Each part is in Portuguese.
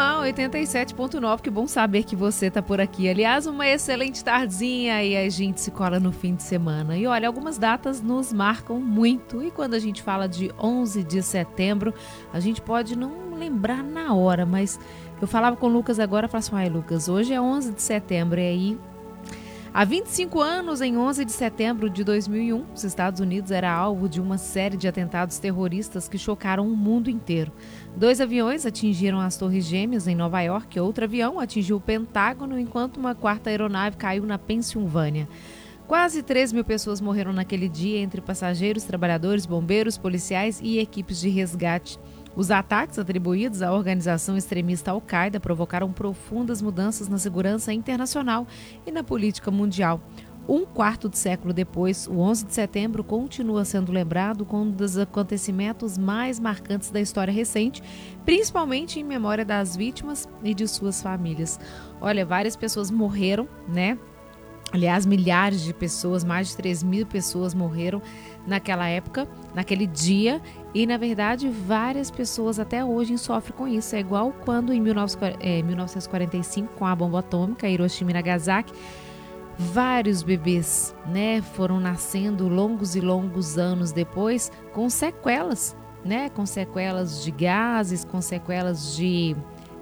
lá, 87.9, que bom saber que você tá por aqui. Aliás, uma excelente tardezinha e a gente se cola no fim de semana. E olha, algumas datas nos marcam muito. E quando a gente fala de 11 de setembro, a gente pode não lembrar na hora, mas eu falava com o Lucas agora, eu falava assim, ai Lucas, hoje é 11 de setembro, e aí... Há 25 anos, em 11 de setembro de 2001, os Estados Unidos era alvo de uma série de atentados terroristas que chocaram o mundo inteiro. 2 aviões atingiram as Torres Gêmeas em Nova York, outro avião atingiu o Pentágono, enquanto uma 4ª aeronave caiu na Pensilvânia. Quase 3 mil pessoas morreram naquele dia, entre passageiros, trabalhadores, bombeiros, policiais e equipes de resgate. Os ataques atribuídos à organização extremista Al-Qaeda provocaram profundas mudanças na segurança internacional e na política mundial. Um quarto de século depois, o 11 de setembro continua sendo lembrado como um dos acontecimentos mais marcantes da história recente, principalmente em memória das vítimas e de suas famílias. Olha, várias pessoas morreram, né? Aliás, milhares de pessoas, mais de 3 mil pessoas morreram naquela época, naquele dia. E, na verdade, várias pessoas até hoje sofrem com isso. É igual quando, em 1945, com a bomba atômica, Hiroshima e Nagasaki, vários bebês, né, foram nascendo longos e longos anos depois com sequelas, né? Com sequelas de gases, com sequelas de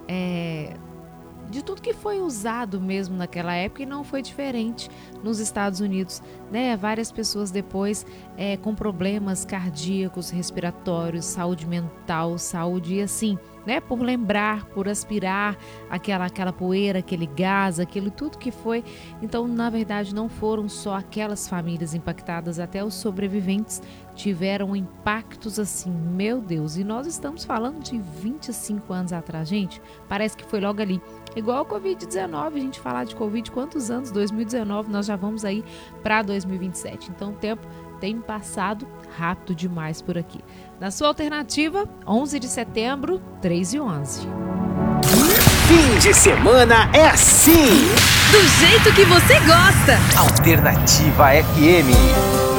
tudo que foi usado mesmo naquela época, e não foi diferente nos Estados Unidos, né? Várias pessoas depois com problemas cardíacos, respiratórios, saúde mental, saúde assim, né? Por lembrar, por aspirar aquela poeira, aquele gás, aquilo tudo que foi. Então, na verdade, não foram só aquelas famílias impactadas, até os sobreviventes tiveram impactos assim, meu Deus. E nós estamos falando de 25 anos atrás, gente. Parece que foi logo ali. Igual a Covid-19, a gente falar de Covid, quantos anos? 2019, nós já vamos aí para 2027. Então o tempo tem passado rápido demais por aqui. Na sua alternativa, 11 de setembro, 3h11. Fim de semana é assim! Do jeito que você gosta! Alternativa FM.